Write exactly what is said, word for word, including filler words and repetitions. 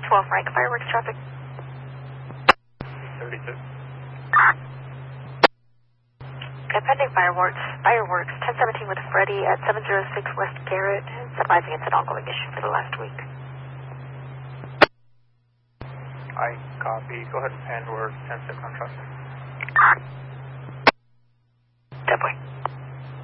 twelve, Frank. Fireworks traffic. thirty-two. Okay, pending fireworks. Fireworks. ten seventeen with Freddie at seven oh six West Garrett. It's advising it's an ongoing issue for the last week. I copy. Go ahead and hand word ten six on traffic.